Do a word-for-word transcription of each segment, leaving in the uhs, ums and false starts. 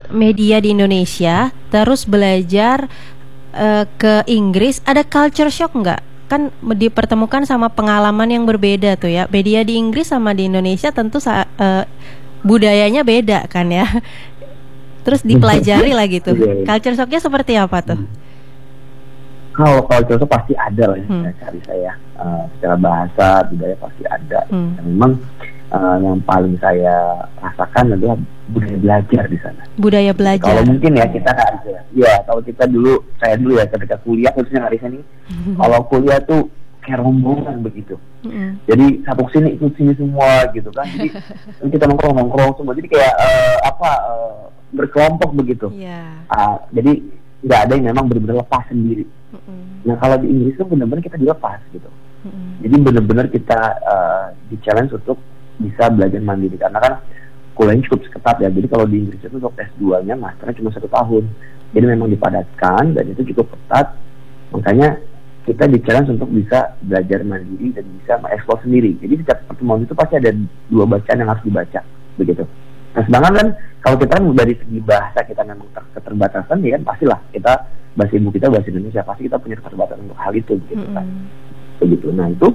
media di Indonesia terus belajar uh, ke Inggris, ada culture shock nggak? Kan dipertemukan sama pengalaman yang berbeda tuh ya. Media di Inggris sama di Indonesia tentu sa- uh, budayanya beda kan ya. Terus dipelajari lah gitu. Culture shocknya seperti apa tuh? Kalau culture shock pasti ada lah ya, hmm. cari saya. Uh, secara bahasa, budaya pasti ada. Hmm. Dan memang uh, yang paling saya rasakan adalah budaya belajar di sana. Budaya belajar. Kalau mungkin ya kita kan, ya kalau kita dulu, saya dulu ya ketika kuliah khususnya Arisa nih, hmm. kalau kuliah tuh kayak rombongan begitu. Hmm. Jadi satu sini ikut sini semua gitu kan. Jadi kita nongkrong-nongkrong semua. Jadi kayak uh, apa? Uh, berkelompok begitu, yeah. uh, jadi nggak ada yang memang benar-benar lepas sendiri. Mm-hmm. Nah kalau di Inggris kan benar-benar kita dilepas gitu, mm-hmm. jadi benar-benar kita uh, di challenge untuk bisa belajar mandiri karena kan kuliahnya cukup ketat ya. Jadi kalau di Inggris itu untuk S dua nya masternya cuma satu tahun, jadi memang dipadatkan dan itu cukup ketat. Makanya kita di challenge untuk bisa belajar mandiri dan bisa mengeksplor sendiri. Jadi setiap pertemuan itu pasti ada dua bacaan yang harus dibaca begitu. Nah sedangkan kan kalau kita kan dari segi bahasa kita memang ter- keterbatasan ya kan pastilah kita bahasa ibu kita bahasa Indonesia, pasti kita punya keterbatasan untuk hal itu gitu kan. Mm-hmm. Begitu. Nah itu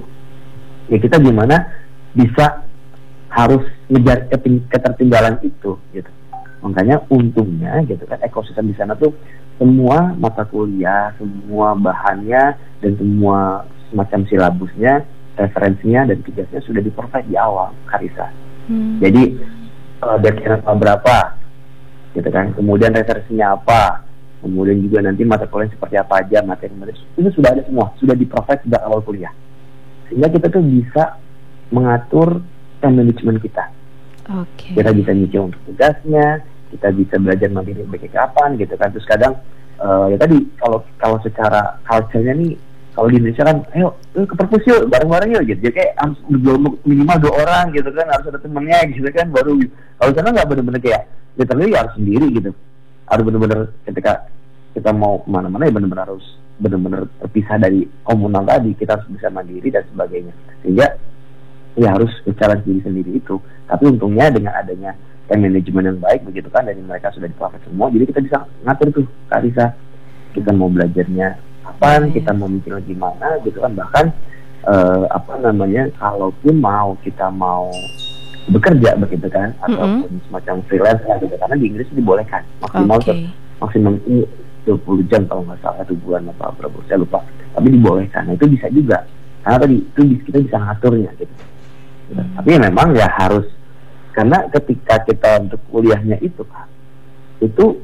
ya kita gimana bisa harus ngejar ketertinggalan itu gitu. Makanya untungnya gitu kan ekosistem di sana tuh semua mata kuliah, semua bahannya dan semua semacam silabusnya, referensinya dan tugasnya sudah di-provide di awal Karisa. Hmm. Jadi uh, deadline apa berapa gitu kan, kemudian referensinya apa, kemudian juga nanti mata kuliah seperti apa aja, materi-materi itu sudah ada semua, sudah di-provide sejak awal kuliah. Sehingga kita tuh bisa mengatur time management kita. Okay. Kita bisa nyicil untuk tugasnya, kita bisa belajar mandiri baik kapan gitu kan. Terus kadang uh, ya tadi kalau kalau secara culture-nya nih kalau di Indonesia kan ayo ke perpus yuk bareng-bareng yuk gitu. Jadi kayak harus minimal dua orang gitu kan, harus ada temennya gitu kan baru. Kalau sana nggak benar-benar kayak literally harus sendiri gitu. Harus benar-benar ketika kita mau kemana-mana ya benar-benar harus benar-benar terpisah dari komunal tadi, kita harus bisa mandiri dan sebagainya. Sehingga ya harus bicara diri sendiri itu. Tapi untungnya dengan adanya time management yang baik begitu kan, dari mereka sudah dipraktek semua, jadi kita bisa ngatur tuh Kak Risa, kita mau belajarnya kapan, hmm. kita mau mikir gimana gitu kan. Bahkan uh, apa namanya, kalaupun mau kita mau bekerja begitu kan, hmm. ataupun semacam freelance lah gitu, karena di Inggris dibolehkan maksimal okay. maksimum ini dua puluh jam kalau nggak salah, satu bulan apa berapa saya lupa, tapi dibolehkan. Nah itu bisa juga karena tadi itu kita bisa ngaturnya gitu. Hmm. Tapi ya memang ya harus, karena ketika kita untuk kuliahnya itu kan, itu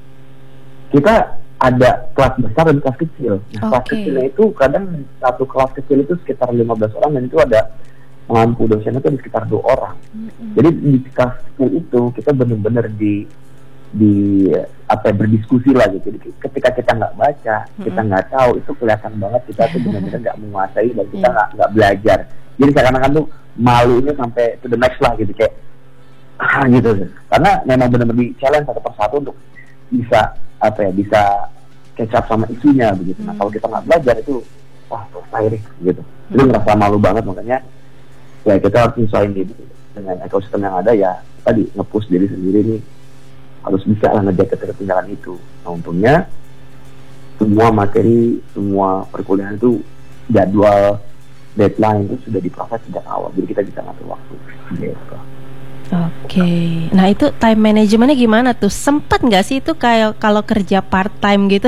kita ada kelas besar dan kelas kecil. Nah, okay. kelas kecilnya itu kadang satu kelas kecil itu sekitar lima belas orang, dan itu ada pengampu dosen itu di sekitar dua orang. Mm-hmm. Jadi di kelas kecil itu kita benar-benar di di apa berdiskusi lah gitu. Jadi ketika kita nggak baca, mm-hmm. kita nggak tahu, itu kelihatan banget kita tuh benar-benar nggak menguasai dan kita nggak yeah. nggak belajar. Jadi seakan-akan tuh malunya sampai to the next lah gitu, kayak ah gitu, karena memang benar-benar di challenge satu persatu untuk bisa apa ya, bisa catch up sama isunya begitu. Hmm. Nah kalau kita nggak belajar itu wah selesai deh gitu. Jadi hmm. ngerasa malu banget, makanya ya kita harus menyesuaikan diri dengan ekosistem yang ada ya. Tadi nge-push diri sendiri nih harus bisa lah ngejaga ketertinggalan itu. Nah untungnya semua materi, semua perkuliahan itu jadwal deadline itu sudah di-provide sejak awal, jadi kita bisa ngatur waktu gitu. Oke, okay. Nah itu time managementnya gimana tuh? Sempat nggak sih itu kayak kalau kerja part time gitu?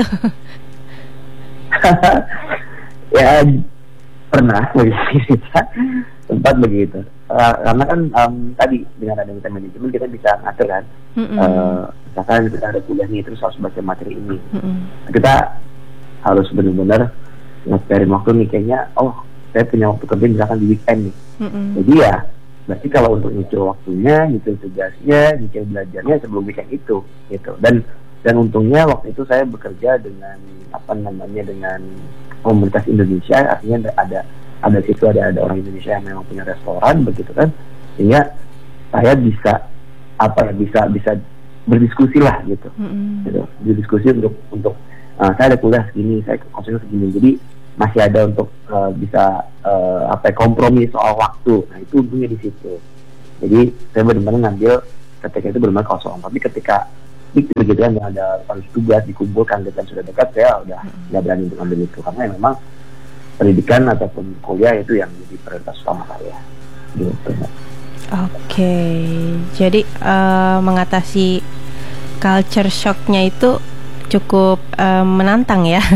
Ya pernah begitu, sempat begitu. Uh, karena kan um, tadi dengan adanya time management kita bisa ngatur kan. Mm-hmm. Uh, misalkan kita ada kuliah nih terus harus baca materi ini, mm-hmm. kita harus benar-benar ngajarin waktu nih, kayaknya oh saya punya waktu kerja misalkan di weekend nih, mm-hmm. jadi ya berarti kalau untuk nyicil waktunya, nyicil tugasnya, nyicil belajarnya sebelum weekend itu, gitu. Dan dan untungnya waktu itu saya bekerja dengan apa namanya dengan komunitas Indonesia, artinya ada ada situ ada ada orang Indonesia yang memang punya restoran begitu kan, sehingga saya bisa apa ya bisa bisa berdiskusi lah gitu, mm-hmm. gitu, berdiskusi untuk untuk uh, saya ada kuliah segini, saya konsumsi segini, jadi masih ada untuk uh, bisa uh, apa kompromi soal waktu. Nah itu untungnya di situ. Jadi saya benar-benar ngambil ketika itu benar-benar kosong. Tapi ketika itu gitu kan, yang ada harus tugas dikumpulkan gitu kan, sudah dekat saya udah nggak berani untuk ambil itu karena memang pendidikan ataupun kuliah itu yang jadi prioritas utama saya gitu. Oke, jadi uh, mengatasi culture shocknya itu cukup uh, menantang ya.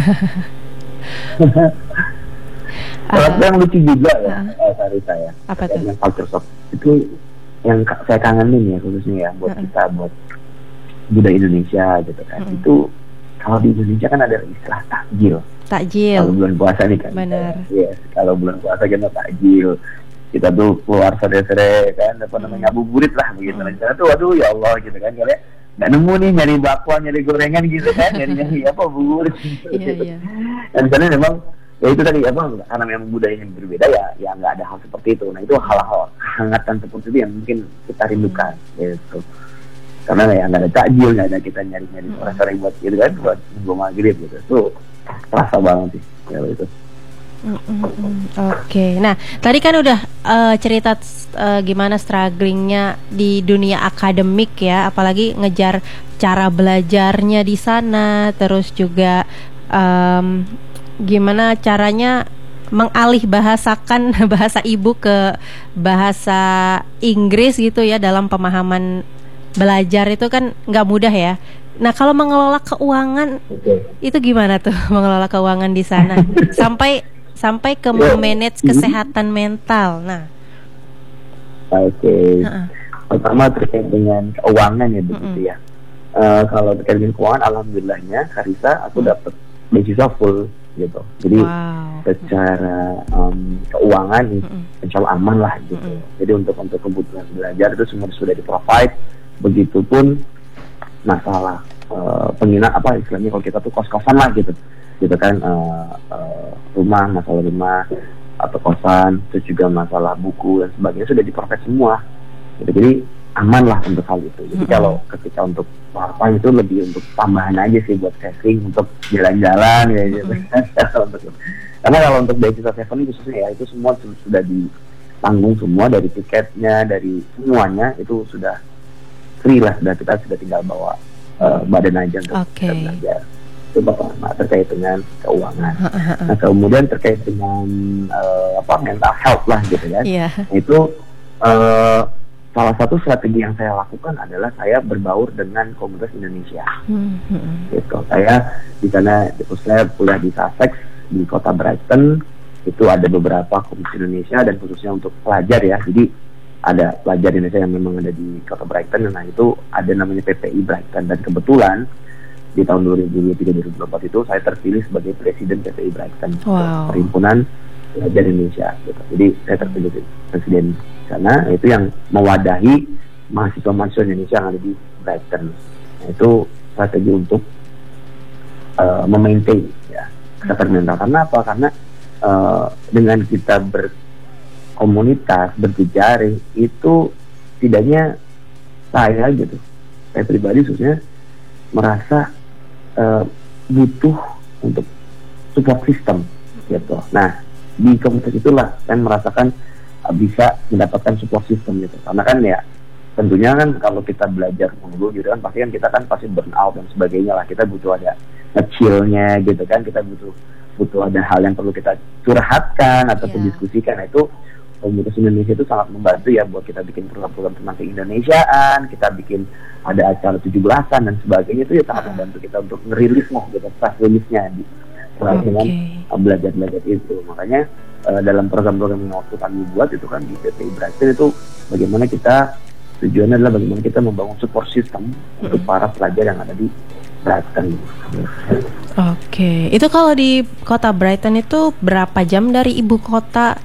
Kalau uh, yang lucu juga ya, uh, uh, dari saya, apa tuh? yang culture shock itu yang ka- saya kangenin ya khususnya ya buat uh, kita, buat budaya Indonesia gitu kan. uh, Itu kalau di Indonesia kan ada istilah takjil. Takjil. Kalau bulan puasa nih kan. Benar. Yes, kalau bulan puasa kita takjil. Kita tuh keluar sore-sore kan, apa namanya, ngabuburit lah begitu. Hmm. Kita tuh aduh ya Allah gitu kan, kalian nggak nemu nih nyari bakwan, nyari gorengan gitu kan, nyari nyari apa bubur gitu. Iya, iya. Dan karena memang ya itu tadi apa, karena memang budayanya berbeda ya, ya nggak ada hal seperti itu. Nah itu hal-hal kehangatan seperti itu yang mungkin kita rindukan gitu. Karena ya nggak ada takjil, nggak ada kita nyari-nyari hmm. sore-sore buat gitu kan, buat nunggu maghrib gitu. Itu terasa banget sih ya itu. Mm, mm, mm. Oke, okay. Nah tadi kan udah uh, cerita uh, gimana strugglingnya di dunia akademik ya, apalagi ngejar cara belajarnya di sana, terus juga um, gimana caranya mengalih bahasakan bahasa ibu ke bahasa Inggris gitu ya, dalam pemahaman belajar itu kan nggak mudah ya. Nah kalau mengelola keuangan okay. itu gimana tuh mengelola keuangan di sana sampai sampai ke memanage kesehatan mental. Nah, oke. Okay. Uh-uh. Pertama terkait dengan keuangan ya begitu uh-uh. ya. Uh, kalau terkait dengan keuangan, alhamdulillahnya Karissa aku uh-uh. dapat beasiswa full gitu. Jadi wow. secara um, keuangan uh-uh. insya Allah aman lah gitu. Uh-uh. Jadi untuk untuk kebutuhan belajar itu semua sudah di-provide. Begitupun masalah uh, penghinaan apa istilahnya kalau kita tuh kos-kosan lah gitu. Gitu kan, uh, uh, rumah, masalah rumah atau kosan, terus juga masalah buku dan sebagainya sudah di-provide semua gitu. Jadi aman lah untuk hal itu. Jadi mm-hmm. kalau ketika untuk apa itu lebih untuk tambahan aja sih buat saving untuk jalan-jalan ya gitu. Mm-hmm. Karena kalau untuk beasiswa Seven khususnya ya itu semua sudah ditanggung semua, dari tiketnya, dari semuanya itu sudah free lah, dan kita sudah tinggal bawa uh, badan aja untuk okay. kita belajar. Itu pertama terkait dengan keuangan. Nah kemudian terkait dengan uh, apa mental health lah gitu ya. Yeah. Itu uh, salah satu strategi yang saya lakukan adalah saya berbaur dengan komunitas Indonesia. Mm-hmm. Gitu. Saya di sana, saya kuliah di Sussex di kota Brighton. Itu ada beberapa komunitas Indonesia dan khususnya untuk pelajar ya. Jadi ada pelajar Indonesia yang memang ada di kota Brighton. Nah itu ada namanya P P I Brighton, dan kebetulan di tahun dua ribu dua puluh tiga dua ribu dua puluh empat itu saya terpilih sebagai presiden P P I Brighton, wow. Perhimpunan Pelajar Indonesia gitu. Jadi saya terpilih presiden sana, itu yang mewadahi mahasiswa-mahasiswa Indonesia yang ada di Brighton. Nah, itu strategi untuk uh, memaintain ya kesehatan mental. Karena apa? Karena uh, dengan kita berkomunitas, berjejaring itu tidaknya saya gitu, saya pribadi khususnya merasa uh, butuh untuk support system gitu. Nah di komunitas itulah saya merasakan uh, bisa mendapatkan support system gitu. Karena kan ya tentunya kan kalau kita belajar dulu gitu kan pasti kan kita kan pasti burn out dan sebagainya lah. Kita butuh ada nge-chill-nya gitu kan. Kita butuh butuh ada hal yang perlu kita curhatkan ataupun yeah. diskusikan. Nah, itu komunitas Indonesia itu sangat membantu ya buat kita bikin program-program tentang keindonesiaan, kita bikin ada acara tujuh belasan dan sebagainya. Itu ya sangat membantu kita untuk ngerilis lah gitu, press release-nya di okay. dengan uh, belajar-belajar itu. Makanya uh, dalam program-program yang waktu kami buat itu kan di P P I Brighton itu bagaimana kita, tujuannya adalah bagaimana kita membangun support system mm-hmm. untuk para pelajar yang ada di Brighton. Oke, okay. Itu kalau di kota Brighton itu berapa jam dari ibu kota?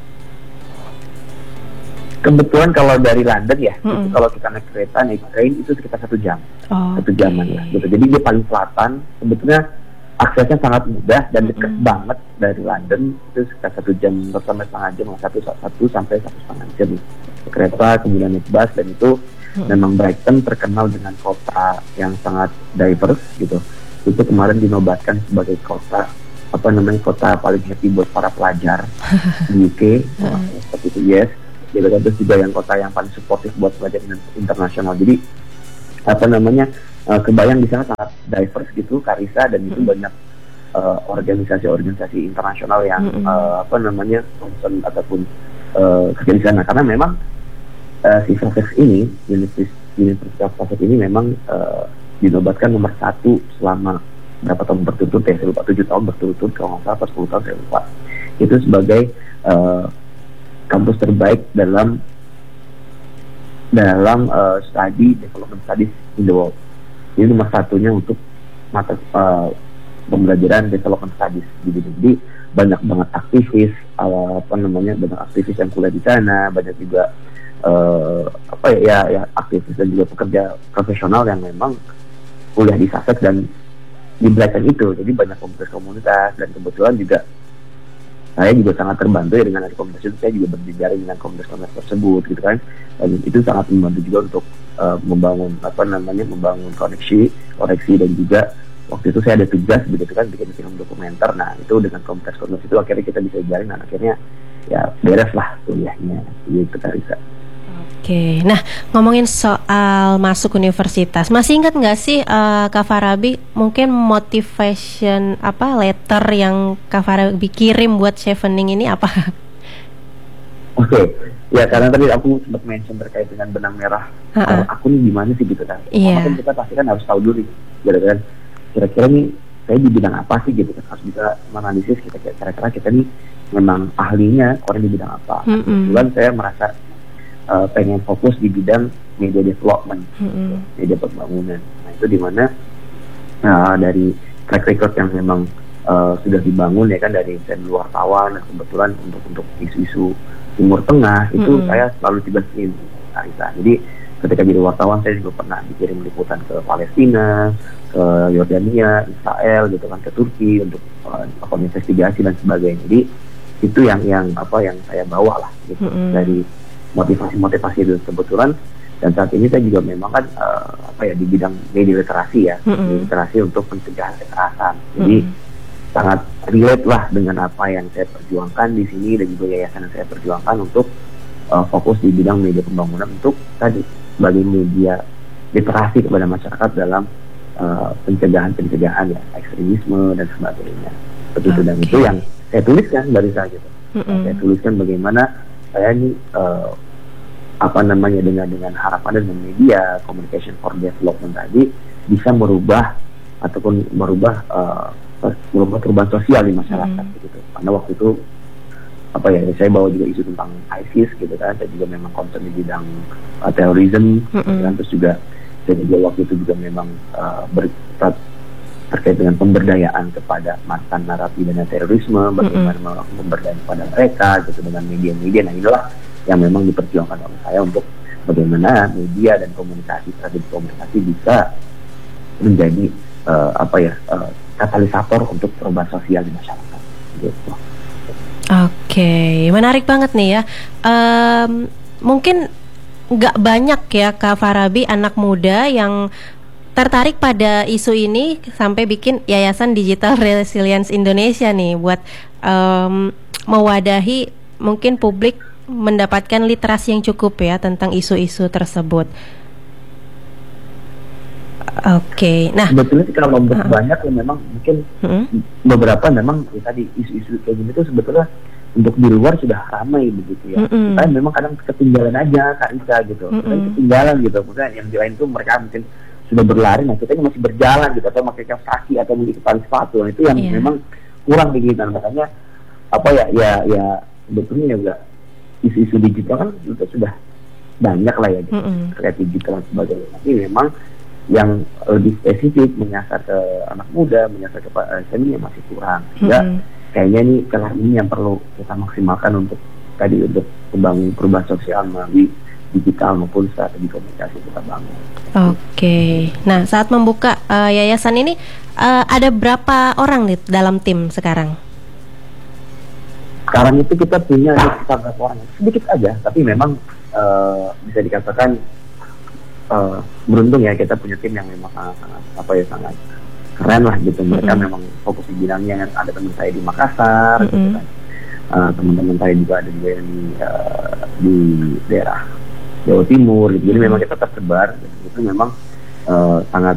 Kebetulan kalau dari London ya, mm-hmm. itu kalau kita naik kereta, naik train itu sekitar satu jam, oh, satu jaman lah. Gitu. Jadi dia paling selatan. Sebetulnya aksesnya sangat mudah dan dekat mm-hmm. banget dari London. Itu sekitar satu jam sampai setengah jam, satu satu sampai satu setengah jam. Kereta kemudian naik bus, dan itu mm-hmm. memang Brighton terkenal dengan kota yang sangat diverse gitu. Itu kemarin dinobatkan sebagai kota apa namanya kota paling happy buat para pelajar di U K. Nah, seperti itu yes. Gitu kan, terus juga yang kota yang paling suportif buat pelajar internasional. Jadi apa namanya uh, kebayang di sana sangat diverse gitu Karisa, dan itu Mm-mm. banyak uh, organisasi-organisasi internasional yang uh, apa namanya concern ataupun uh, kerja di sana, karena memang uh, si Sussex ini, Universitas Universitas Sussex ini memang uh, dinobatkan nomor satu selama berapa tahun berturut-turut ya, saya lupa, tujuh tahun berturut-turut kalau nggak salah, atau sepuluh tahun saya lupa, itu sebagai uh, kampus terbaik dalam dalam uh, study development studies in the world. Ini nomor satunya untuk mata uh, pembelajaran development studies. Jadi, jadi banyak banget aktivis, uh, apa namanya, banyak aktivis yang kuliah di sana, banyak juga uh, apa ya, ya aktivis dan juga pekerja profesional yang memang kuliah di Sussex dan di Brighton itu. Jadi banyak komunitas-komunitas, dan kebetulan juga saya juga sangat terbantu ya dengan ada komunitas itu. Saya juga berjejaring dengan komunitas-komunitas tersebut gitu kan, dan itu sangat membantu juga untuk uh, membangun apa namanya membangun koneksi koneksi dan juga waktu itu saya ada tugas begitu kan, bikin film dokumenter. Nah itu dengan komunitas-komunitas itu akhirnya kita bisa jaring, dan akhirnya ya beres lah kuliahnya gitu Karisa. Oke, nah ngomongin soal masuk universitas, masih ingat nggak sih uh, Kak Farabi mungkin motivation apa letter yang Kak Farabi kirim buat Chevening ini apa? Oke, okay. Ya karena tadi aku sempat mention terkait dengan benang merah, uh-uh. aku nih gimana sih gitu kan? Iya. Kan kita pasti kan harus tahu dulu nih, gitu kan? Kira-kira nih saya di bidang apa sih gitu kan? Harus bisa menganalisis kita kira-kira kita nih memang ahlinya orang di bidang apa. Mm-mm. Kebetulan saya merasa Uh, pengen fokus di bidang media development, mm-hmm. media pembangunan. Nah itu dimana uh, dari track record yang memang uh, sudah dibangun ya kan, dari saya dulu wartawan, dan kebetulan untuk untuk isu-isu Timur Tengah itu mm-hmm. saya selalu tiba-tiba Karisa. Jadi ketika jadi wartawan saya juga pernah dikirim liputan ke Palestina, ke Yordania, Israel gitu kan, ke Turki untuk uh, investigasi dan sebagainya. Jadi itu yang yang apa yang saya bawa lah gitu mm-hmm. dari motivasi-motivasi itu kebetulan. Dan saat ini saya juga memang kan uh, apa ya di bidang media literasi ya, mm-hmm. literasi untuk pencegahan kekerasan. Jadi mm-hmm. sangat relate lah dengan apa yang saya perjuangkan di sini, dan juga yayasan yang saya perjuangkan untuk uh, fokus di bidang media pembangunan untuk tadi sebagai media literasi kepada masyarakat dalam uh, pencegahan-pencegahan ya, ekstremisme dan sebagainya. Betul. Okay. Dan itu yang saya tuliskan dari saya gitu. Mm-hmm. Saya tuliskan bagaimana saya ini uh, apa namanya dengan dengan harapan dengan media communication for development tadi bisa merubah ataupun merubah uh, merubah perubahan sosial di masyarakat mm. gitu. Karena waktu itu apa ya, saya bawa juga isu tentang ISIS gitu kan, saya juga memang concern di bidang uh, terorisme mm-hmm. kan, terus juga saya juga waktu itu juga memang uh, ber, terkait dengan pemberdayaan kepada mantan narapidana terorisme, bagaimana mm-hmm. pemberdayaan kepada mereka gitu dengan media-media. Nah inilah yang memang diperjuangkan oleh saya untuk bagaimana media dan komunikasi, strategi komunikasi bisa menjadi uh, apa ya uh, katalisator untuk perubahan sosial di masyarakat. Gitu. Oke, okay. Menarik banget nih ya. Um, mungkin nggak banyak ya Kak Farabi anak muda yang tertarik pada isu ini sampai bikin Yayasan Digital Resilience Indonesia nih buat um, mewadahi mungkin publik mendapatkan literasi yang cukup ya tentang isu-isu tersebut. Oke, okay. Nah sebetulnya sih kalau uh, banyak ya memang mungkin uh, beberapa memang ya, tadi isu-isu kayak gini tuh sebetulnya untuk di luar sudah ramai begitu ya. Uh, Kita memang kadang ketinggalan aja Karisa gitu, uh, kita ketinggalan gitu. Maksudnya yang di lain tuh mereka mungkin sudah berlari, nah kita ini masih berjalan gitu, atau pakai kaos kaki atau mengikuti tali sepatu. Nah, itu yang yeah. memang kurang begitu. Makanya apa ya ya ya sebetulnya juga isu-isu digital kan juga sudah banyak lah ya gitu, mm-hmm. terkait digital dan sebagainya. Tapi memang yang lebih spesifik menyasar ke anak muda, menyasar ke S M E yang masih kurang. Sehingga mm-hmm. kayaknya nih celah ini yang perlu kita maksimalkan untuk tadi untuk membangun perubahan sosial melalui digital maupun strategi komunikasi kita bangun. Oke, okay. Nah saat membuka uh, yayasan ini uh, ada berapa orang nih dalam tim sekarang? Sekarang itu kita punya sekitar berapa orang, sedikit aja, tapi memang uh, bisa dikatakan uh, beruntung ya kita punya tim yang memang sangat, sangat apa ya sangat keren lah gitu. Mereka mm-hmm. memang fokus di bidangnya. Ada teman saya di Makassar, mm-hmm. gitu kan. Uh, teman-teman saya juga ada juga yang di, uh, di daerah Jawa Timur gitu. Jadi memang kita tersebar gitu. Itu memang uh, sangat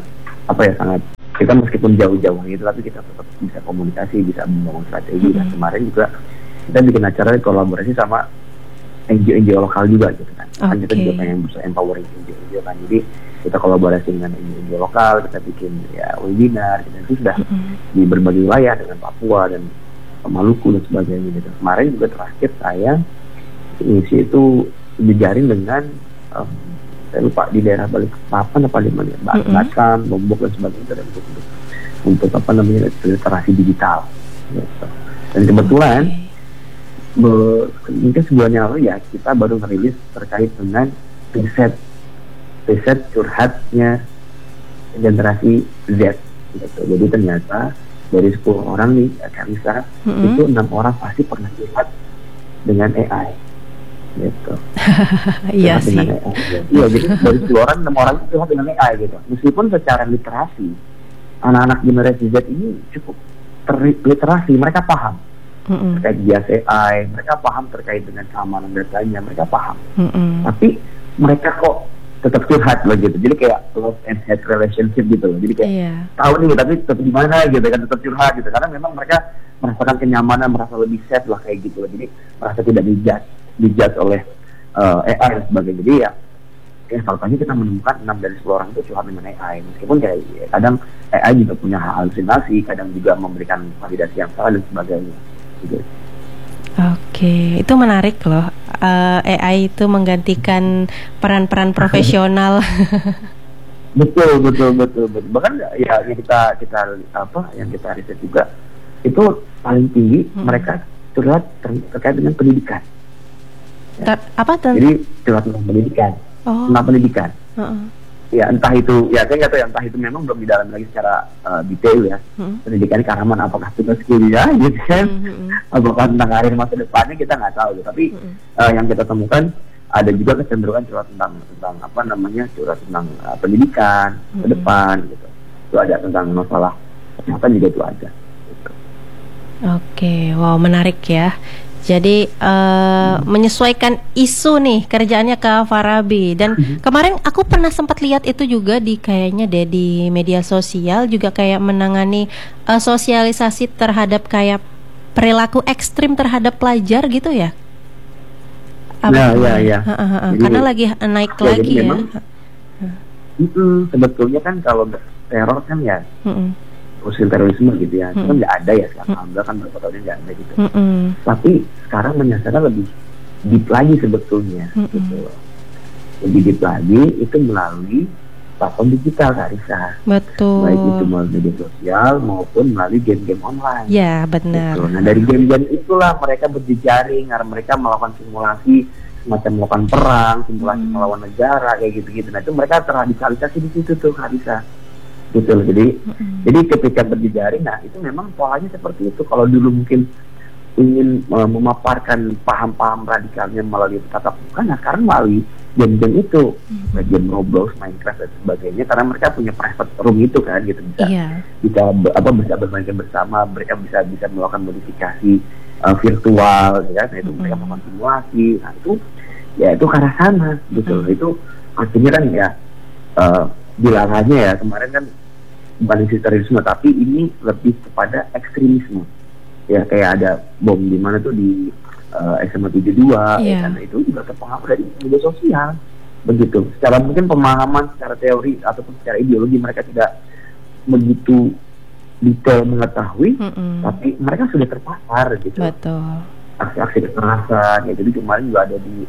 apa ya sangat kita meskipun jauh-jauh gitu tapi kita tetap bisa komunikasi, bisa membangun strategi. Dan kemarin juga kita bikin acara kolaborasi sama N G O N G O lokal juga gitu kan. Okay. Kan kita juga pengen bisa empowering N G O N G O kan. Jadi kita kolaborasi dengan N G O N G O lokal, kita bikin ya webinar, kita itu sudah mm-hmm. di berbagai wilayah dengan Papua dan Maluku dan sebagainya gitu. Kemarin juga terakhir saya isi itu dijaring dengan um, saya lupa di daerah Balikpapan apa di mana, mm-hmm. Batam, Lombok dan sebagainya dan untuk, untuk untuk apa namanya literasi digital. Gitu. Dan kebetulan okay. be, mungkin sebulan yang lalu ya kita baru merilis terkait dengan riset riset curhatnya generasi Z. Gitu. Jadi ternyata dari sepuluh orang nih Karisa mm-hmm. itu enam orang pasti pernah curhat dengan A I. Gitu. Iya sih. Iya, jadi dari sepuluh orang enam orang itu curhat dengan A I gitu. Meskipun secara literasi anak-anak generasi Z ini cukup terliterasi, mereka paham mm-hmm. terkait bias A I, mereka paham terkait dengan keamanan datanya, mereka paham. Mm-hmm. Tapi mereka kok tetap curhat begitu. Jadi kayak love and hate relationship gitu loh. Jadi kayak yeah. tahu nih tapi tetap gimana gitu kan, tetap curhat gitu. Karena memang mereka merasakan kenyamanan, merasa lebih safe lah kayak gitu loh. Jadi merasa tidak dijudge dijudge oleh uh, A I dan sebagainya. Jadi ya, ya faktanya kita menemukan enam dari sepuluh orang itu curhat dengan A I. Meskipun kayak ya, kadang A I juga punya halusinasi, kadang juga memberikan validasi yang salah dan sebagainya. Gitu. Oke, itu menarik loh. Uh, A I itu menggantikan peran-peran profesional. betul, betul, betul, betul. Bahkan ya yang kita kita apa yang kita riset juga itu paling tinggi hmm. mereka curhat ter- terkait dengan pendidikan. Ya. Ter- apa ten- Jadi curhat tentang pendidikan, oh. tentang pendidikan. Uh-uh. Ya entah itu, ya saya nggak tahu ya entah itu memang belum didalami lagi secara uh, detail ya. Hmm. Pendidikan keamanan apakah tugas kuliah gitu kan? Hmm. Apakah tentang karir masa depannya kita nggak tahu. Tapi hmm. uh, yang kita temukan ada juga kecenderungan curhat tentang tentang apa namanya curhat tentang uh, pendidikan hmm. ke depan gitu. Itu ada tentang masalah kesehatan juga itu ada. Gitu. Oke, wow menarik ya. Jadi uh, hmm. menyesuaikan isu nih kerjaannya ke Farabi. Dan hmm. kemarin aku pernah sempat lihat itu juga di kayaknya deh di media sosial juga kayak menangani uh, sosialisasi terhadap kayak perilaku ekstrim terhadap pelajar gitu ya. Apa ya, ya, ya. Ha, ha, ha. Jadi, karena lagi naik ya, lagi ya. Memang, itu sebetulnya kan kalau teror kan ya. Hmm. Usil terorisme gitu ya, itu kan nggak ada ya sekarang, alhamdulillah kan beberapa tahun ini nggak ada gitu. Mm-hmm. Tapi sekarang menyasarnya lebih deep lagi sebetulnya, mm-hmm. gitu. Lebih deep lagi itu melalui platform digital Kak Risa. Betul. Baik itu melalui media sosial maupun melalui game-game online. Ya benar. Gitu. Nah dari game-game itulah mereka berjejaring, karena mereka melakukan simulasi semacam melakukan perang, simulasi mm. melawan negara kayak gitu-gitu. Nah itu mereka terradikalisasi di situ tuh Kak Risa. Gitu loh. Jadi mm-hmm. jadi ketika berjejaring, nah itu memang polanya seperti itu. Kalau dulu mungkin ingin uh, memaparkan paham-paham radikalnya melalui tatap muka, nah sekarang melalui game-game itu, mm-hmm. game Roblox, Minecraft dan sebagainya, karena mereka punya private room itu kan, gitu bisa yeah. bisa apa bisa bermain bersama, mereka bisa bisa melakukan modifikasi uh, virtual, ya kan? Nah, itu mm-hmm. mereka melakukan simulasi, nah itu ya itu ke arah sana, gitu. Mm-hmm. Itu artinya kan ya. Uh, Bilangannya ya kemarin kan bukan isu terorisme tapi ini lebih kepada ekstremisme ya, kayak ada bom di mana tuh di uh, S M A tujuh puluh dua yeah. ya, karena itu juga terpengaruh dari media sosial begitu. Secara mungkin pemahaman secara teori ataupun secara ideologi mereka tidak begitu detail mengetahui, mm-mm. tapi mereka sudah terpapar gitu. Betul. Aksi-aksi kekerasan ya, jadi kemarin juga ada di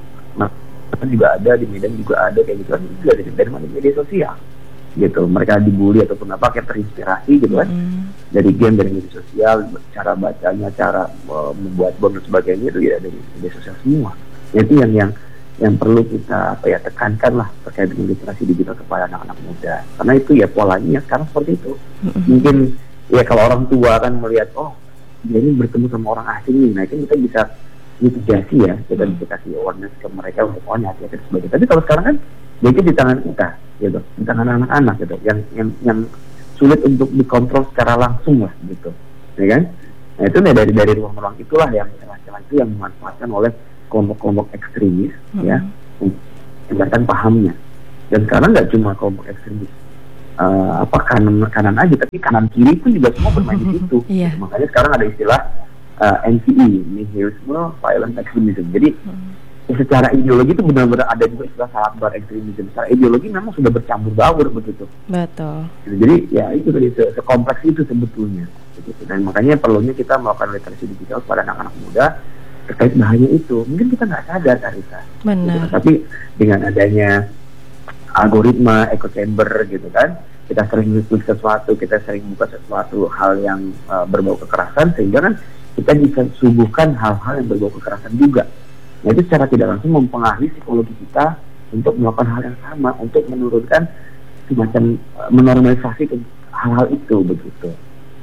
juga ada di Medan juga ada kayak gitu kan, juga ada dari mana media sosial gitu, mereka dibully ataupun apa kayak terinspirasi gitu kan mm. dari game, dari media sosial, cara bacanya, cara uh, membuat bom dan sebagainya itu ya dari media sosial semua. Itu yang yang yang perlu kita apa ya tekankan lah terkait dengan literasi digital kepada anak-anak muda, karena itu ya polanya sekarang seperti itu. Mm-hmm. Mungkin ya kalau orang tua kan melihat oh dia ini bertemu sama orang asing nih, nah itu kita bisa mitigasi ya, kita bisa kasih awareness ke mereka untuk oh hati-hati dan sebagainya. Tapi kalau sekarang kan ya itu di tangan kita gitu, di tangan anak-anak gitu, yang yang yang sulit untuk dikontrol secara langsung lah gitu, ya kan? Nah itu nih dari dari ruang-ruang itulah yang celah-celah itu yang dimanfaatkan oleh kelompok-kelompok ekstremis hmm. ya, menyebarkan pahamnya. Dan sekarang nggak cuma kelompok ekstremis uh, apa kanan kanan aja, tapi kanan kiri pun juga semua bermain di situ. Yeah. Makanya sekarang ada istilah uh, N C E, nihilisme, violent extremism. Jadi hmm. ya, secara ideologi itu benar-benar ada juga istilah salakbar extremism. Secara ideologi memang sudah bercampur baur begitu. Betul. Jadi ya itu tadi se- sekompleks itu sebetulnya. Begitu. Dan makanya perlunya kita melakukan literasi digital pada anak-anak muda terkait bahaya itu. Mungkin kita nggak sadar, Karisa. Benar. Gitu. Tapi dengan adanya algoritma echo chamber gitu kan, kita sering klik sesuatu, kita sering buka sesuatu hal yang uh, berbau kekerasan, sehingga kan kita bisa suguhkan hal-hal yang berbau kekerasan juga. Nah itu secara tidak langsung mempengaruhi psikologi kita untuk melakukan hal yang sama, untuk menurunkan semacam uh, menormalisasi hal-hal itu begitu.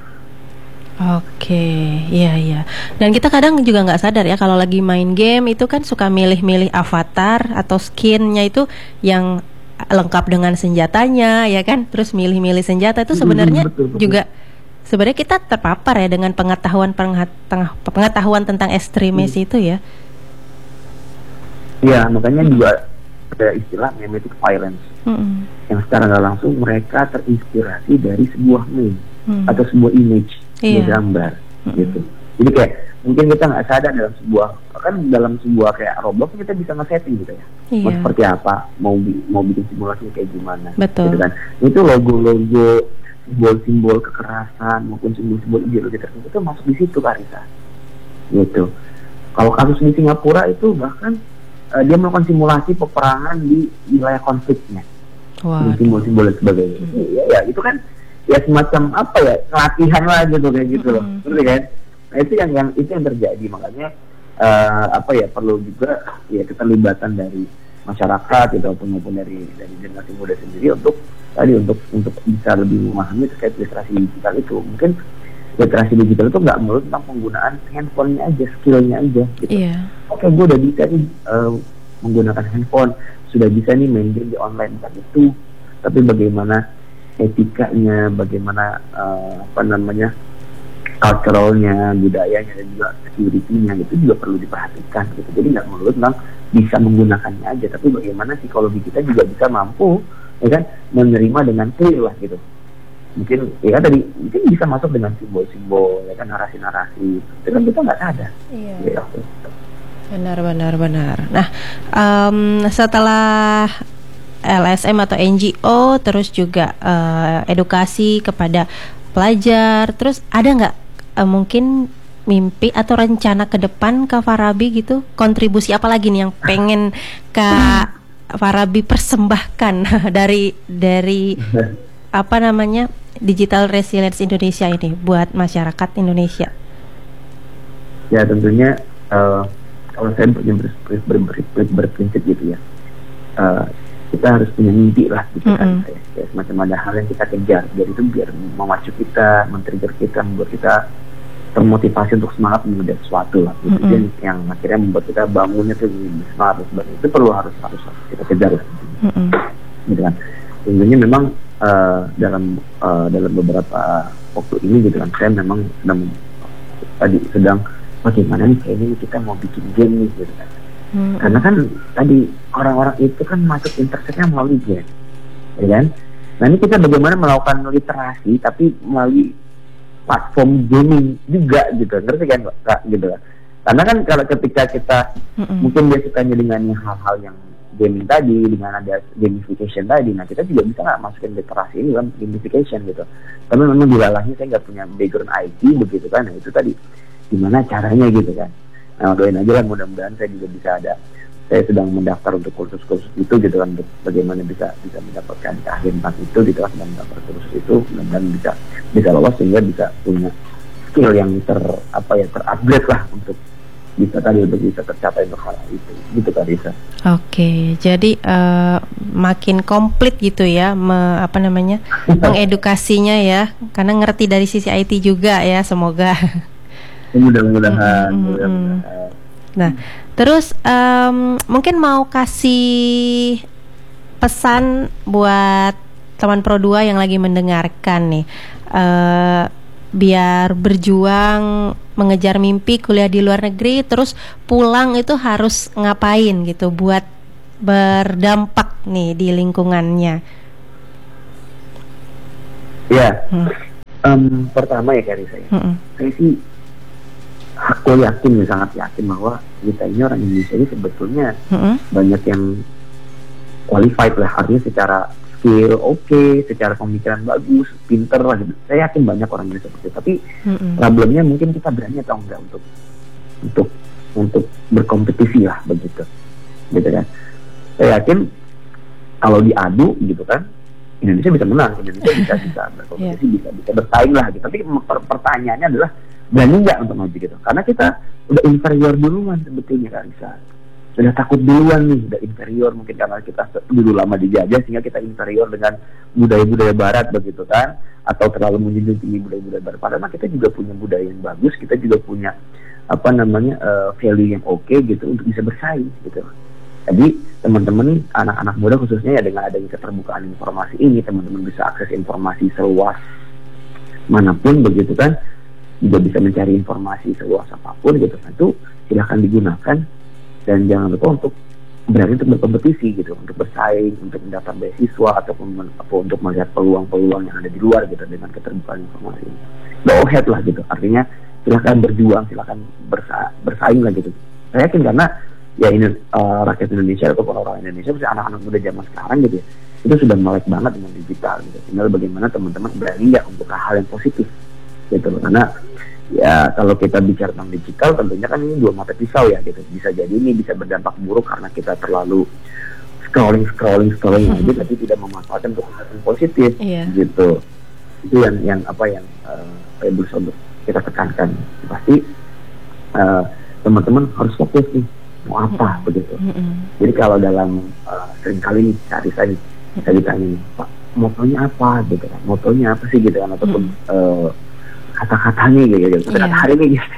Oke, iya iya. Dan kita kadang juga nggak sadar ya kalau lagi main game itu kan suka milih-milih avatar atau skinnya itu yang lengkap dengan senjatanya, ya kan? Terus milih-milih senjata itu sebenarnya betul, betul. juga sebenarnya kita terpapar ya dengan pengetahuan pengetahuan tentang ekstremis hmm. itu ya. Iya, makanya juga ada istilah mimetic violence hmm. yang secara nggak langsung mereka terinspirasi dari sebuah meme hmm. atau sebuah image. Iya. Gambar mm-hmm. gitu. Jadi kayak mungkin kita nggak sadar dalam sebuah kan dalam sebuah kayak Roblox kita bisa nge-setting gitu ya. Iya. Mau seperti apa, mau bi- mau bikin simulasi kayak gimana. Betul. Gitu kan. Itu logo-logo, simbol-simbol kekerasan maupun simbol-simbol ideologi tertentu itu masuk di situ, Karisa. Gitu. Kalau kasus di Singapura itu bahkan uh, dia melakukan simulasi peperangan di wilayah konfliknya. Wow. Simbol-simbol dan sebagainya. Mm-hmm. Ya, ya itu kan ya semacam apa ya latihan lah gitu kayak gitu loh, mm-hmm. ngerti kan? Nah itu yang yang itu yang terjadi, makanya uh, apa ya perlu juga ya keterlibatan dari masyarakat gitu ataupun maupun dari dari generasi muda sendiri untuk tadi untuk untuk bisa lebih memahami terkait literasi digital itu. Mungkin literasi digital itu nggak melulu tentang penggunaan handphonenya aja, skillnya aja gitu. Yeah. Oke, gue udah bisa nih uh, menggunakan handphone, sudah bisa nih main game di online, bukan itu, tapi bagaimana etikanya, bagaimana uh, apa namanya culturalnya, budayanya dan juga security-nya itu juga perlu diperhatikan gitu. Jadi nggak melulu tentang bisa menggunakannya aja, tapi bagaimana psikologi kita juga bisa mampu, ya kan, menerima dengan clear lah gitu. Mungkin ya tadi mungkin bisa masuk dengan simbol-simbol, ya kan, narasi-narasi. Itu kan kita nggak sadar. Iya. Ya, benar, benar, benar. Nah, um, setelah L S M atau N G O, terus juga uh, edukasi kepada pelajar, terus ada nggak uh, mungkin mimpi atau rencana ke depan Kak Farabi gitu, kontribusi apa lagi nih yang pengen Kak Farabi persembahkan dari dari apa namanya Digital Resilience Indonesia ini buat masyarakat Indonesia? Ya tentunya uh, kalau saya ber- ber- ber- ber- berprinsip gitu ya. Uh, kita harus punya mimpi lah gitu mm-hmm. kan ya, ya, semacam ada hal yang kita kejar biar itu biar memacu kita, men-trigger kita, membuat kita termotivasi untuk semangat mengejar sesuatu lah gitu. Mm-hmm. Yang, yang akhirnya membuat kita bangunnya tuh lebih semangat dan sebagainya. Itu perlu harus harus kita kejar lah mm-hmm. gitu kan. Tentunya memang uh, dalam uh, dalam beberapa waktu ini gitu kan saya memang sedang tadi sedang bagaimana nih kayaknya kita mau bikin game nih gitu kan. Hmm. Karena kan tadi orang-orang itu kan masuk interseknya melalui game, ya kan? Nah ini kita bagaimana melakukan literasi tapi melalui platform gaming juga gitu, ngerti kan Kak? Gitu kan? Karena kan kalau ketika kita hmm. mungkin dia sukanya dengan hal-hal yang gaming tadi, dengan ada gamification tadi, nah kita juga bisa nggak masukin literasi ini dalam gamification gitu. Tapi memang dilalahnya saya nggak punya background I T begitu kan? Nah itu tadi gimana caranya gitu kan? Nah, doain aja lah mudah-mudahan saya juga bisa ada, saya sedang mendaftar untuk kursus-kursus itu gitu kan, untuk bagaimana bisa bisa mendapatkan keahlian itu gitu kan, sedang mendaftar kursus itu dan bisa bisa lolos sehingga bisa punya skill yang ter apa ya terupgrade lah untuk bisa tadi untuk bisa tercapai untuk hal itu gitu kan Risa. Oke, jadi uh, makin komplit gitu ya, me, apa namanya mengedukasinya ya, karena ngerti dari sisi I T juga ya, semoga. Mudah-mudahan. Mm-hmm. mudah-mudahan. Nah, terus um, mungkin mau kasih pesan buat teman Pro dua yang lagi mendengarkan nih, uh, biar berjuang mengejar mimpi kuliah di luar negeri, terus pulang itu harus ngapain gitu buat berdampak nih di lingkungannya. Ya, Hmm. em, pertama ya Kari saya, Mm-mm. saya sih aku yakin, sangat yakin bahwa kita ini orang Indonesia ini sebetulnya Mm-mm. banyak yang qualified lah, artinya secara skill oke, okay, secara pemikiran bagus, pinter lah gitu. Saya yakin banyak orang Indonesia seperti itu. Tapi Mm-mm. problemnya mungkin kita berani atau enggak untuk untuk untuk berkompetisi lah begitu, gitu kan. Saya yakin kalau diadu gitu kan, Indonesia bisa menang, Indonesia bisa bisa berkompetisi, Yeah. bisa bisa bersaing lah gitu. Tapi per- pertanyaannya adalah berani nggak untuk maju gitu? Karena kita udah inferior duluan sebetulnya kan, bisa sudah takut duluan nih, udah inferior mungkin karena kita dulu lama dijajah sehingga kita inferior dengan budaya-budaya Barat begitu kan, atau terlalu menjunjung tinggi budaya-budaya Barat. Padahal kita juga punya budaya yang bagus, kita juga punya apa namanya uh, value yang oke okay, gitu untuk bisa bersaing gitu. Jadi teman-teman nih, anak-anak muda khususnya ya, dengan adanya keterbukaan informasi ini, teman-teman bisa akses informasi seluas manapun begitu kan, juga bisa mencari informasi seluas apapun gitu kan, itu silahkan digunakan dan jangan lupa untuk berani untuk berkompetisi gitu, untuk bersaing, untuk mendapat beasiswa ataupun apa, untuk melihat peluang-peluang yang ada di luar gitu dengan keterbukaan informasi ini. Go ahead lah gitu, artinya silahkan berjuang, silahkan bersa bersaing lah gitu. Saya yakin karena ya ini uh, rakyat Indonesia atau orang-orang Indonesia, misalnya anak-anak muda zaman sekarang gitu ya, itu sudah melek banget dengan digital gitu. Tinggal bagaimana teman-teman berani nggak untuk hal yang positif gitu loh. Karena ya kalau kita bicara tentang digital tentunya kan ini dua mata pisau ya gitu. Bisa jadi ini bisa berdampak buruk karena kita terlalu scrolling scrolling scrolling aja tapi tidak memanfaatkan untuk hal yang positif Iya. gitu. Itu yang yang apa yang uh, saya berusaha untuk kita tekankan. Pasti uh, teman-teman harus fokus nih mau apa Mm-mm. begitu. Mm-mm. Jadi kalau dalam uh, seringkali nih cari saya nih, saya ditanya nih, Pak motonya apa gitu kan, motonya apa sih gitu kan, ataupun Mm. uh, kata-katanya gitu, gitu. Iya. Kata hari ini gitu.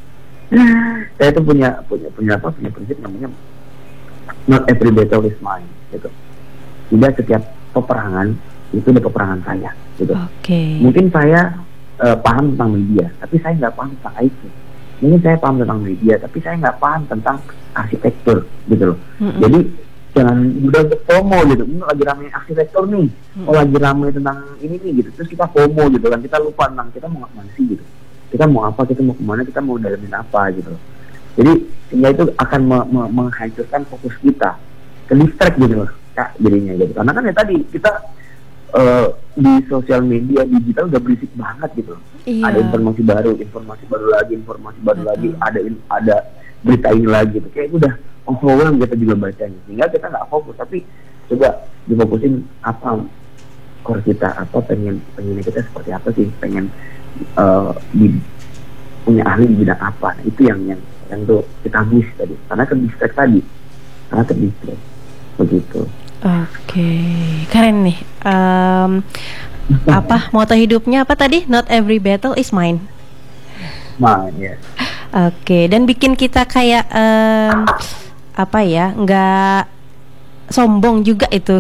Saya tuh punya punya punya apa punya prinsip namanya not every battle is mine gitu. Tidak setiap peperangan itu ada peperangan saya gitu. Oke. Mungkin saya uh, paham tentang media, tapi saya nggak paham tentang I T. Mungkin saya paham tentang media, tapi saya nggak paham tentang arsitektur gitu loh. Mm-mm. Jadi jangan mudah untuk FOMO gitu. Ini lagi ramai arsitektur nih, Mm. oh lagi ramai tentang ini nih gitu. Terus kita FOMO gitu kan, kita lupa tentang kita mau kemana sih gitu. Kita mau apa, kita mau kemana, kita mau dalamin apa gitu. Jadi sehingga itu akan me- me- menghancurkan fokus kita, ke distract gitu loh, kak jadinya gitu. Karena kan ya tadi kita uh, di sosial media digital udah berisik banget gitu. Iya. Ada informasi baru, informasi baru lagi, informasi baru Betul. lagi, ada ada berita ini lagi gitu. Kayak udah overwhelmed kita juga bacanya. Sehingga kita nggak fokus, tapi coba difokusin apa core kita, apa pengen pengennya kita seperti apa sih, pengen uh, di, punya ahli di bidang apa. Nah, itu yang yang yang tuh kita miss tadi, karena ke distract tadi, karena ke distract begitu. Oke, keren nih. Um, apa moto hidupnya apa tadi? Not every battle is mine. Nah, ya. Oke, dan bikin kita kayak um, apa ya? Nggak sombong juga itu.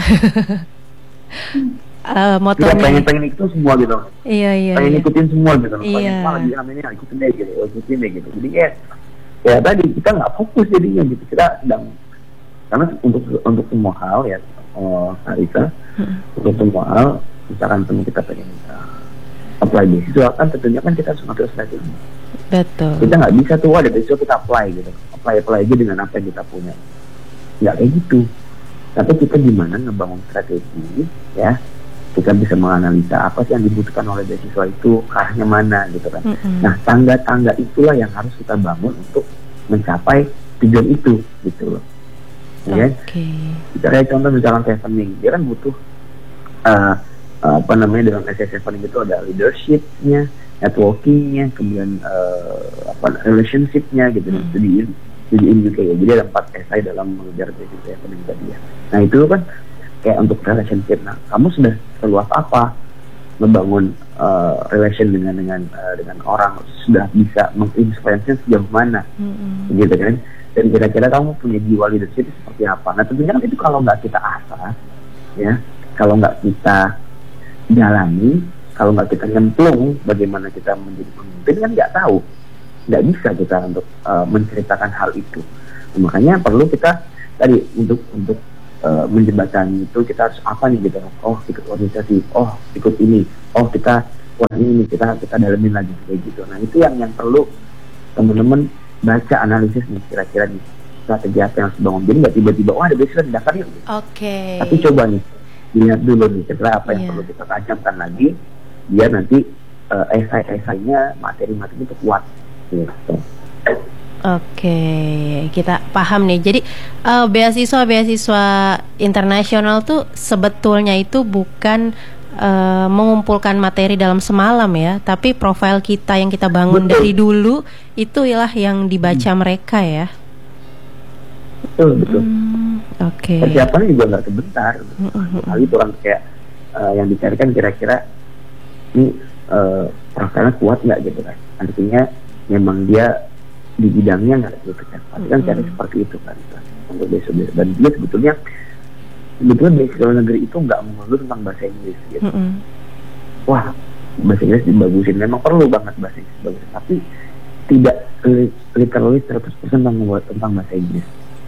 uh, Kita motonya. pengen pengen itu semua gitu. Iya iya. pengen iya. ikutin semua gitu, Iya. pengen malah di ini ikutin deh gitu, ikutin deh gitu. Jadi kayak ya tadi kita nggak fokus jadinya gitu, kita sedang karena untuk untuk semua hal ya, oh, Arisa, Hmm. untuk semua hal misalkan teman kita pengen uh, apply beasiswa kan tentunya kan kita harus ngatur strategi. Betul. Kita nggak bisa tuh ada beasiswa kita apply gitu, apply apply aja dengan apa yang kita punya, nggak kayak gitu. Tapi kita gimana ngebangun strategi ya, kita bisa menganalisa apa sih yang dibutuhkan oleh beasiswa itu, arahnya mana gitu kan. Mm-mm. Nah tangga-tangga itulah yang harus kita bangun untuk mencapai tujuan itu gitu loh. Ya, Oke. kita kayak contoh misalkan Sevening, dia kan butuh uh, uh, apa namanya dalam S S Sevening itu ada leadershipnya, networkingnya, kemudian uh, apa relationshipnya gitu, Hmm. studiin studiin juga ya. Jadi ada empat S I dalam mengejar beasiswa Sevening tadi ya. Nah itu kan kayak untuk relationship. Nah kamu sudah seluas apa membangun uh, relation dengan dengan uh, dengan orang, sudah bisa menginfluence sejauh mana, Mm-mm. gitu kan? Dan kira-kira kamu punya jiwa leadership seperti apa? Nah tentunya kan itu kalau nggak kita asah, ya, kalau nggak kita jalani, kalau nggak kita nyemplung bagaimana kita menjadi pemimpin kan nggak tahu, nggak bisa kita untuk uh, menceritakan hal itu. Nah, makanya perlu kita tadi untuk untuk uh, menjembatani itu kita harus apa nih gitu. Oh ikut organisasi, oh ikut ini, oh kita wah ini kita kita dalamin lagi kayak gitu. Nah itu yang yang perlu teman-teman baca analisis nih kira-kira nih strategi apa yang harus bangun. Jadi nggak tiba-tiba wah ada beasiswa daftar yuk. Oke. Okay. Tapi coba nih dilihat dulu nih kira apa yang yeah. perlu kita tajamkan lagi biar nanti uh, esai-esainya materi-materi itu kuat. Gitu. Oke, kita paham nih. Jadi uh, beasiswa-beasiswa internasional tuh sebetulnya itu bukan uh, mengumpulkan materi dalam semalam ya, tapi profil kita yang kita bangun betul. Dari dulu itu ialah yang dibaca hmm. mereka ya. Betul betul. Hmm, Oke. Okay. Persiapannya juga nggak sebentar. Hmm. Kali itu orang kayak uh, yang dicarikan kira-kira ini uh, profilnya kuat nggak gitu kan? Artinya memang dia di bidangnya nggak gitu kan, pasti kan cari mm-hmm. seperti itu kan, untuk beasiswa dan dia sebetulnya sebetulnya beasiswa negeri itu nggak melulu tentang bahasa Inggris gitu. Mm-hmm. Wah bahasa Inggris dibagusin, memang perlu banget bahasa Inggris bagus, tapi tidak literally seratus persen tentang tentang bahasa Inggris.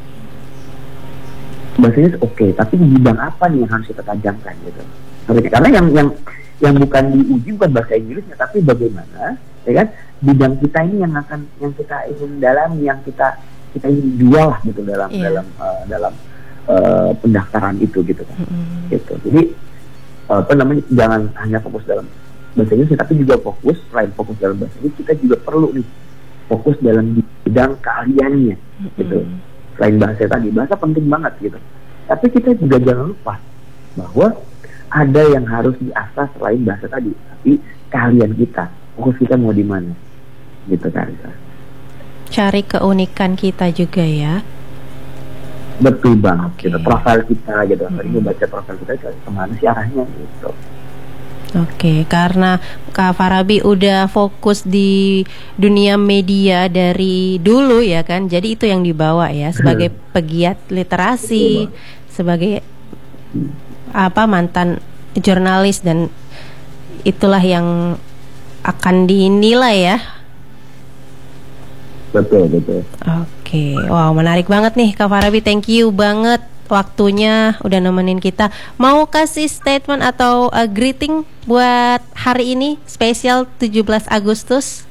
Bahasa Inggris oke, okay, tapi di bidang apa nih yang harus kita tajamkan gitu? Karena yang yang yang bukan diuji bukan bahasa Inggrisnya, tapi bagaimana, ya kan? Bidang kita ini yang akan yang kita ingin dalami, yang kita kita ingin jual lah gitu dalam yeah. dalam uh, dalam uh, pendaftaran itu gitu kan. Mm-hmm. Gitu. Jadi uh, apa namanya jangan hanya fokus dalam bahasa Inggris, tapi juga fokus selain fokus dalam bahasa Inggris kita juga perlu nih fokus dalam bidang keahliannya mm-hmm. gitu. Selain bahasa tadi, bahasa penting banget gitu. Tapi kita juga jangan lupa bahwa ada yang harus diasah selain bahasa tadi, tapi keahlian kita, fokus kita mau di mana. Gitu kan. Cari keunikan kita juga ya. Betul banget okay. gitu. Profil kita gitu. Tadi mm-hmm. baca profil kita kemana sih arahnya gitu. Oke, okay, karena Kak Farabi udah fokus di dunia media dari dulu ya kan. Jadi itu yang dibawa ya sebagai pegiat literasi, sebagai hmm. apa mantan jurnalis, dan itulah yang akan dinilai ya. Betul, betul. Oke, wow menarik banget nih Kak Farabi, thank you banget waktunya udah nemenin kita. Mau kasih statement atau uh, greeting buat hari ini spesial tujuh belas Agustus?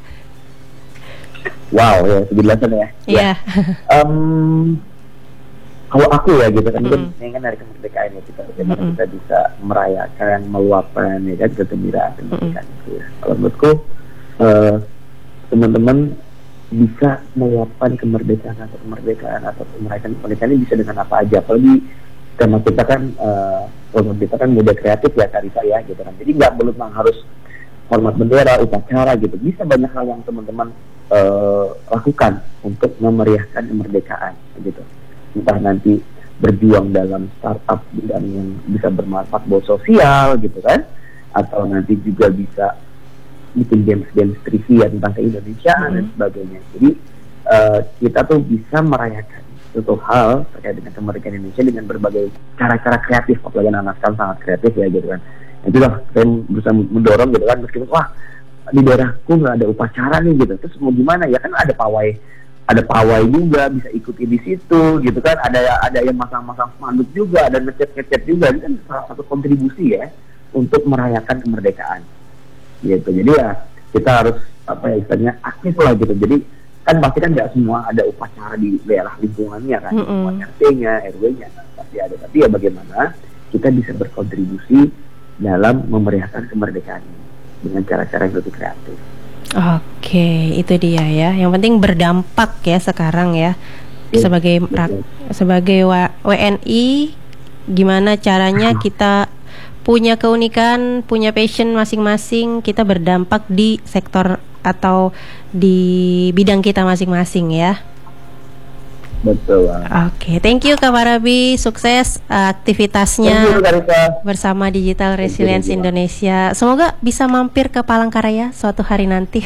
Wow, ya tujuh belasan ya. Iya. Yeah. um, kalau aku ya gitu kan, mm. ini kan hari kemerdekaan ya kita, bagaimana mm. kita bisa merayakan, meluapkan ya kan kegembiraan kemerdekaan mm. itu ya. Kalau menurutku uh, teman-teman bisa meluapkan kemerdekaan atau kemerdekaan atau merayakan kemerdekaan ini bisa dengan apa aja. Apalagi tema kita kan uh, program kita kan muda kreatif ya Karisa ya gitu kan. Jadi nggak perlu harus hormat bendera, upacara gitu. Bisa banyak hal yang teman-teman uh, lakukan untuk memeriahkan kemerdekaan gitu. Entah nanti berjuang dalam startup dan yang bisa bermanfaat buat sosial gitu kan, atau nanti juga bisa bikin games-games trivia tentang keindonesiaan mm-hmm. dan sebagainya. Jadi uh, kita tuh bisa merayakan suatu hal terkait dengan kemerdekaan Indonesia dengan berbagai cara-cara kreatif, apalagi anak sekarang sangat kreatif ya gitu kan. Itu lah saya berusaha mendorong gitu kan, meskipun wah di daerahku nggak ada upacara nih gitu, terus mau gimana ya kan ada pawai, ada pawai juga bisa ikuti di situ gitu kan, ada ada yang masang-masang spanduk juga, ada ngecat-ngecat juga, ini kan salah satu kontribusi ya untuk merayakan kemerdekaan. Gitu. Jadi ya kita harus apa ya istilahnya aktif lah gitu. Jadi kan pasti kan nggak semua ada upacara di daerah lingkungannya kan, mm-hmm. R T-nya, R W-nya pasti ada. Tapi ya bagaimana kita bisa berkontribusi dalam memeriahkan kemerdekaan ini dengan cara-cara yang lebih kreatif. Oke, itu dia ya. Yang penting berdampak ya sekarang ya. Ya sebagai rak, sebagai W N I, gimana caranya kita punya keunikan, punya passion masing-masing, kita berdampak di sektor atau di bidang kita masing-masing ya. Betul. Oke, okay, thank you Kak Farabi, sukses uh, aktivitasnya you, bersama Digital Resilience you, Indonesia. Semoga bisa mampir ke Palangkaraya suatu hari nanti.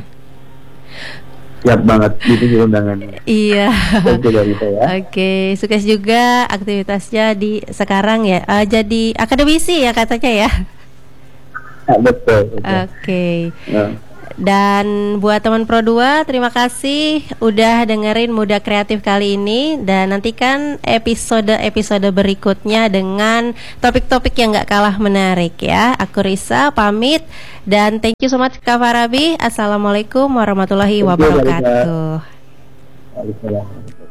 Siap banget, itu undangannya. Iya. Oke, ya. Oke, sukses juga aktivitasnya di sekarang ya. Uh, jadi akademisi ya katanya ya. Betul. betul. Oke. Okay. Nah. Dan buat teman Pro dua, terima kasih udah dengerin Muda Kreatif kali ini. Dan nantikan episode-episode berikutnya dengan topik-topik yang gak kalah menarik ya. Aku Risa, pamit. Dan thank you so much Kak Farabi. Assalamualaikum warahmatullahi wabarakatuh. Waalaikumsalam.